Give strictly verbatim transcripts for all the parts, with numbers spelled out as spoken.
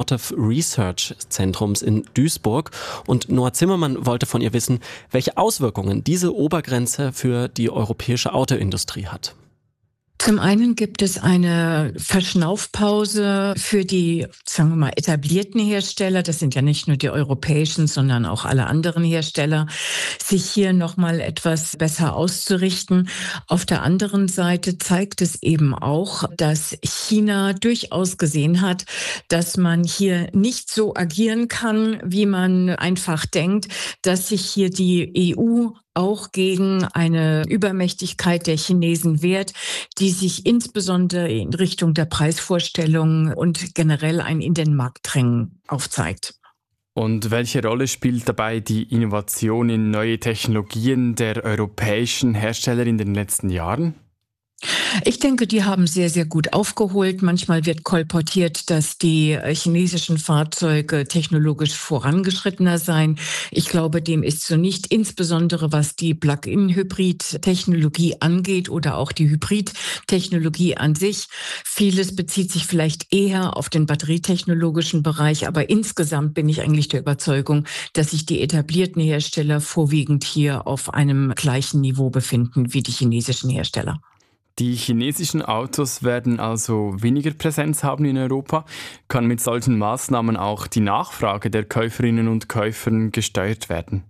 Automotive Research Zentrums in Duisburg. Und Noah Zimmermann wollte von ihr wissen, welche Auswirkungen diese Obergrenze für die europäische Autoindustrie hat. Zum einen gibt es eine Verschnaufpause für die, sagen wir mal, etablierten Hersteller. Das sind ja nicht nur die europäischen, sondern auch alle anderen Hersteller, sich hier nochmal etwas besser auszurichten. Auf der anderen Seite zeigt es eben auch, dass China durchaus gesehen hat, dass man hier nicht so agieren kann, wie man einfach denkt, dass sich hier die E U auch gegen eine Übermächtigkeit der Chinesen wehrt, die sich insbesondere in Richtung der Preisvorstellungen und generell ein in den Markt drängen aufzeigt. Und welche Rolle spielt dabei die Innovation in neue Technologien der europäischen Hersteller in den letzten Jahren? Ich denke, die haben sehr, sehr gut aufgeholt. Manchmal wird kolportiert, dass die chinesischen Fahrzeuge technologisch vorangeschrittener seien. Ich glaube, dem ist so nicht, insbesondere was die Plug-in-Hybrid-Technologie angeht oder auch die Hybrid-Technologie an sich. Vieles bezieht sich vielleicht eher auf den batterietechnologischen Bereich, aber insgesamt bin ich eigentlich der Überzeugung, dass sich die etablierten Hersteller vorwiegend hier auf einem gleichen Niveau befinden wie die chinesischen Hersteller. Die chinesischen Autos werden also weniger Präsenz haben in Europa. Kann mit solchen Maßnahmen auch die Nachfrage der Käuferinnen und Käufer gesteuert werden?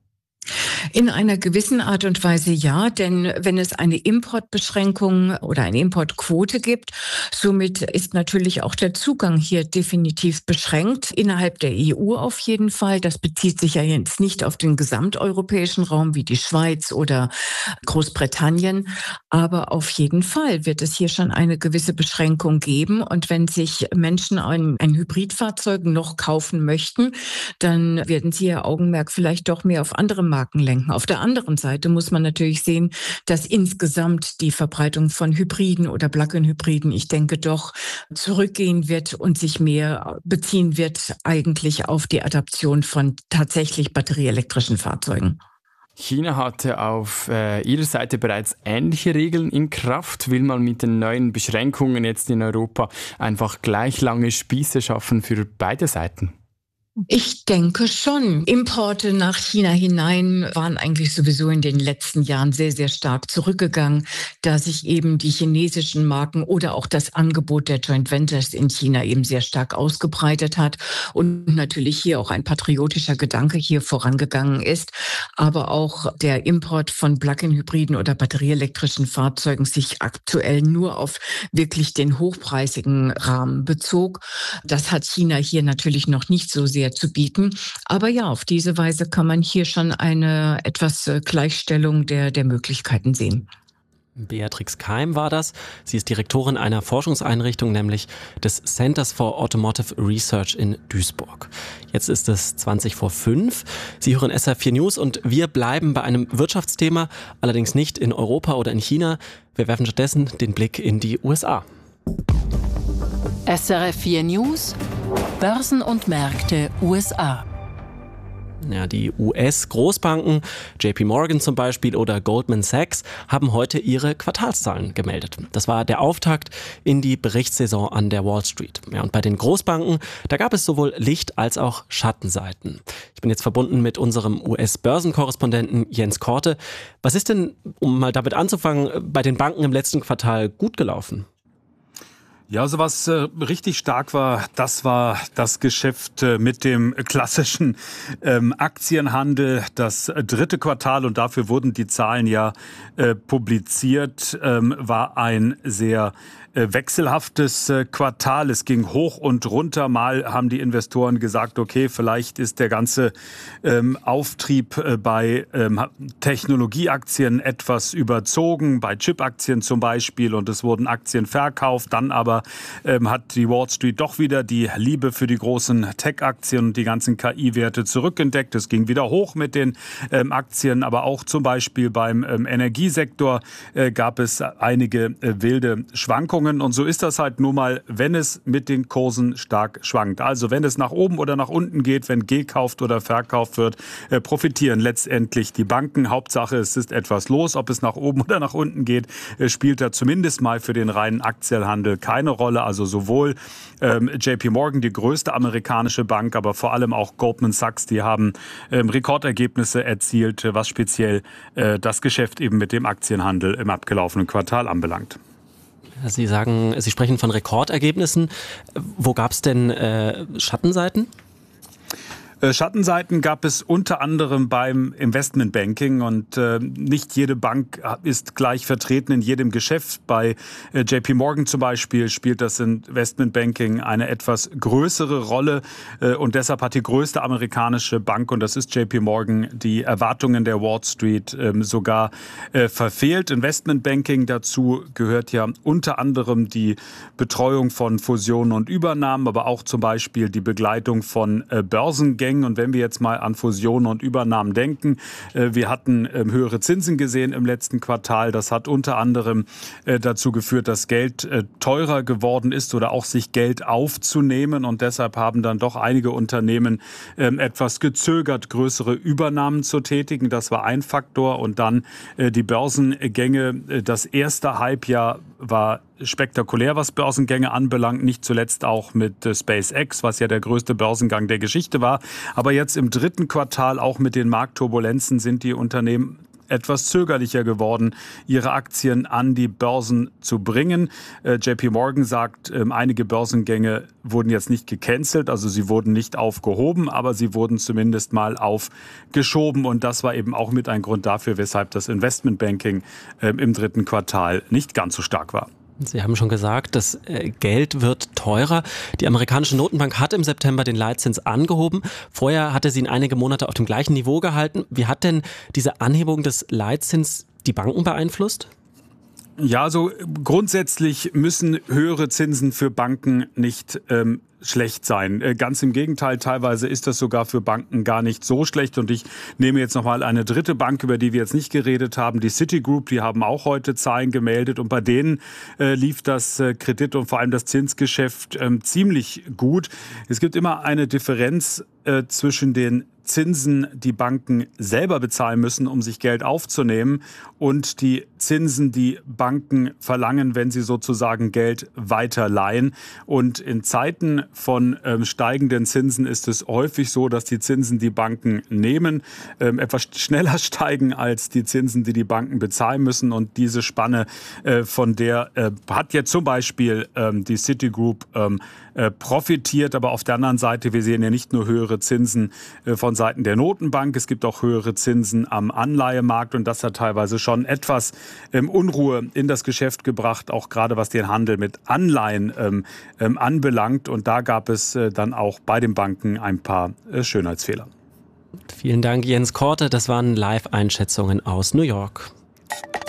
In einer gewissen Art und Weise ja, denn wenn es eine Importbeschränkung oder eine Importquote gibt, somit ist natürlich auch der Zugang hier definitiv beschränkt, innerhalb der E U auf jeden Fall. Das bezieht sich ja jetzt nicht auf den gesamteuropäischen Raum wie die Schweiz oder Großbritannien, aber auf jeden Fall wird es hier schon eine gewisse Beschränkung geben. Und wenn sich Menschen ein, ein Hybridfahrzeug noch kaufen möchten, dann werden sie ihr Augenmerk vielleicht doch mehr auf andere Marken lenken. Auf der anderen Seite muss man natürlich sehen, dass insgesamt die Verbreitung von Hybriden oder Plug-in-Hybriden, ich denke, doch zurückgehen wird und sich mehr beziehen wird eigentlich auf die Adaption von tatsächlich batterieelektrischen Fahrzeugen. China hatte auf äh, ihrer Seite bereits ähnliche Regeln in Kraft. Will man mit den neuen Beschränkungen jetzt in Europa einfach gleich lange Spieße schaffen für beide Seiten? Ich denke schon. Importe nach China hinein waren eigentlich sowieso in den letzten Jahren sehr, sehr stark zurückgegangen, da sich eben die chinesischen Marken oder auch das Angebot der Joint Ventures in China eben sehr stark ausgebreitet hat und natürlich hier auch ein patriotischer Gedanke hier vorangegangen ist, aber auch der Import von Plug-in-Hybriden oder batterieelektrischen Fahrzeugen sich aktuell nur auf wirklich den hochpreisigen Rahmen bezog. Das hat China hier natürlich noch nicht so sehr zu bieten. Aber ja, auf diese Weise kann man hier schon eine etwas Gleichstellung der, der Möglichkeiten sehen. Beatrix Keim war das. Sie ist Direktorin einer Forschungseinrichtung, nämlich des Centers for Automotive Research in Duisburg. Jetzt ist es zwanzig vor fünf. Sie hören S R vier News und wir bleiben bei einem Wirtschaftsthema, allerdings nicht in Europa oder in China. Wir werfen stattdessen den Blick in die U S A. S R F vier News, Börsen und Märkte U S A. Ja, die U S-Großbanken, J P Morgan zum Beispiel oder Goldman Sachs, haben heute ihre Quartalszahlen gemeldet. Das war der Auftakt in die Berichtssaison an der Wall Street. Ja, und bei den Großbanken, da gab es sowohl Licht- als auch Schattenseiten. Ich bin jetzt verbunden mit unserem U S-Börsenkorrespondenten Jens Korte. Was ist denn, um mal damit anzufangen, bei den Banken im letzten Quartal gut gelaufen? Ja, also was äh, richtig stark war, das war das Geschäft äh, mit dem klassischen ähm, Aktienhandel, das dritte Quartal, und dafür wurden die Zahlen ja äh, publiziert, ähm, war ein sehr äh, wechselhaftes äh, Quartal. Es ging hoch und runter. Mal haben die Investoren gesagt, okay, vielleicht ist der ganze ähm, Auftrieb äh, bei ähm, Technologieaktien etwas überzogen, bei Chipaktien zum Beispiel, und es wurden Aktien verkauft, dann aber Ähm, hat die Wall Street doch wieder die Liebe für die großen Tech-Aktien und die ganzen K I-Werte zurückentdeckt. Es ging wieder hoch mit den ähm, Aktien, aber auch zum Beispiel beim ähm, Energiesektor äh, gab es einige äh, wilde Schwankungen. Schwankungen und so ist das halt nun mal, wenn es mit den Kursen stark schwankt. Also wenn es nach oben oder nach unten geht, wenn gekauft oder verkauft wird, äh, profitieren letztendlich die Banken. Hauptsache, es ist etwas los. Ob es nach oben oder nach unten geht, äh, spielt da zumindest mal für den reinen Aktienhandel keine Rolle. Also sowohl ähm, J P Morgan, die größte amerikanische Bank, aber vor allem auch Goldman Sachs, die haben ähm, Rekordergebnisse erzielt, was speziell äh, das Geschäft eben mit dem Aktienhandel im abgelaufenen Quartal anbelangt. Sie sagen, Sie sprechen von Rekordergebnissen. Wo gab es denn äh, Schattenseiten? Schattenseiten gab es unter anderem beim Investmentbanking und äh, nicht jede Bank ist gleich vertreten in jedem Geschäft. Bei äh, J P Morgan zum Beispiel spielt das Investmentbanking eine etwas größere Rolle äh, und deshalb hat die größte amerikanische Bank, und das ist J P Morgan, die Erwartungen der Wall Street äh, sogar äh, verfehlt. Investmentbanking, dazu gehört ja unter anderem die Betreuung von Fusionen und Übernahmen, aber auch zum Beispiel die Begleitung von äh, Börsengängen. Und wenn wir jetzt mal an Fusionen und Übernahmen denken, äh, wir hatten äh, höhere Zinsen gesehen im letzten Quartal. Das hat unter anderem äh, dazu geführt, dass Geld äh, teurer geworden ist oder auch sich Geld aufzunehmen. Und deshalb haben dann doch einige Unternehmen äh, etwas gezögert, größere Übernahmen zu tätigen. Das war ein Faktor. Und dann äh, die Börsengänge. Äh, das erste Halbjahr war spektakulär, was Börsengänge anbelangt, nicht zuletzt auch mit äh, SpaceX, was ja der größte Börsengang der Geschichte war. Aber jetzt im dritten Quartal, auch mit den Marktturbulenzen, sind die Unternehmen etwas zögerlicher geworden, ihre Aktien an die Börsen zu bringen. Äh, J P Morgan sagt, äh, einige Börsengänge wurden jetzt nicht gecancelt, also sie wurden nicht aufgehoben, aber sie wurden zumindest mal aufgeschoben. Und das war eben auch mit ein Grund dafür, weshalb das Investmentbanking äh, im dritten Quartal nicht ganz so stark war. Sie haben schon gesagt, das Geld wird teurer. Die amerikanische Notenbank hat im September den Leitzins angehoben. Vorher hatte sie ihn einige Monate auf dem gleichen Niveau gehalten. Wie hat denn diese Anhebung des Leitzins die Banken beeinflusst? Ja, also grundsätzlich müssen höhere Zinsen für Banken nicht ähm, schlecht sein. Ganz im Gegenteil, teilweise ist das sogar für Banken gar nicht so schlecht. Und ich nehme jetzt nochmal eine dritte Bank, über die wir jetzt nicht geredet haben, die Citigroup. Die haben auch heute Zahlen gemeldet und bei denen äh, lief das äh, Kredit- und vor allem das Zinsgeschäft ähm, ziemlich gut. Es gibt immer eine Differenz äh, zwischen den Zinsen, die Banken selber bezahlen müssen, um sich Geld aufzunehmen, und die Zinsen, die Banken verlangen, wenn sie sozusagen Geld weiterleihen. Und in Zeiten von ähm, steigenden Zinsen ist es häufig so, dass die Zinsen, die Banken nehmen, ähm, etwas schneller steigen als die Zinsen, die die Banken bezahlen müssen. Und diese Spanne, äh, von der äh, hat jetzt zum Beispiel ähm, die Citigroup ähm, äh, profitiert. Aber auf der anderen Seite, wir sehen ja nicht nur höhere Zinsen äh, von Seiten der Notenbank, es gibt auch höhere Zinsen am Anleihemarkt und das hat teilweise schon etwas ähm, Unruhe in das Geschäft gebracht, auch gerade was den Handel mit Anleihen ähm, ähm, anbelangt. Und da gab es äh, dann auch bei den Banken ein paar äh, Schönheitsfehler. Vielen Dank, Jens Korte. Das waren Live-Einschätzungen aus New York.